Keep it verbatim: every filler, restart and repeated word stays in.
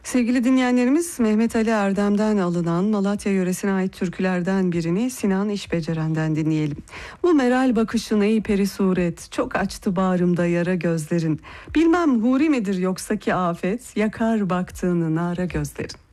Sevgili dinleyenlerimiz, Mehmet Ali Erdem'den alınan Malatya yöresine ait türkülerden birini Sinan İşbeceren'den dinleyelim. Bu meral bakışın ey peri suret, çok açtı bağrımda yara gözlerin. Bilmem huri midir yoksa ki afet, yakar baktığını nara gözlerin.